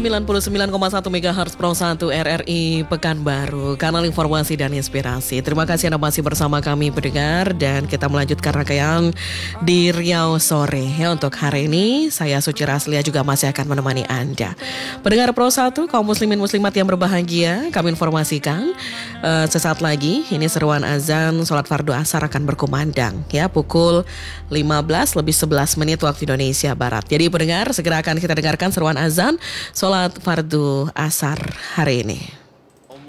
99,1 MHz Pro 1 RRI Pekanbaru, kanal informasi dan inspirasi. Terima kasih Anda masih bersama kami pendengar, dan kita melanjutkan rangkaian di Riau sore. Ya, untuk hari ini saya Suci Raslia juga masih akan menemani Anda. Pendengar Pro 1, kaum muslimin muslimat yang berbahagia, kami informasikan sesaat lagi ini seruan azan sholat fardu asar akan berkumandang ya pukul 15:11 waktu Indonesia Barat. Jadi pendengar, segera akan kita dengarkan seruan azan sholat fardu asar hari ini.